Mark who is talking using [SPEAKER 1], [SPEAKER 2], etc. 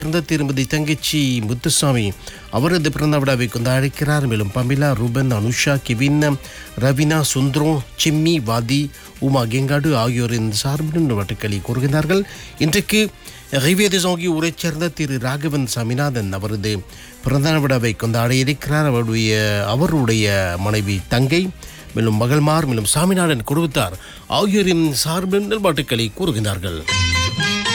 [SPEAKER 1] திருமதி தங்கச்சி முத்துசாமி அவரது பிறந்த விழாவை கொண்டாடிக்கிறார். மேலும் பமிலா, ரூபன், அனுஷா, கெவின், ரவினா, சுந்தரம், சிம்மி, வாதி, உமா கெங்காடு ஆகியோரின் சார்பில் வட்டுக்களை கூறுகிறார்கள். இன்றைக்கு ரிவேதசோங்கி ஊரைச் சேர்ந்த திரு ராகவன் சாமிநாதன் அவரது பிறந்த விழாவை கொண்டாட இருக்கிறார். அவருடைய மனைவி தங்கை, மேலும் மகள்மார், மேலும் சாமிநாதன் குடும்பத்தார் ஆகியோரின் சார்பில் நல்வாழ்த்துக்களை கூறுகிறார்கள்.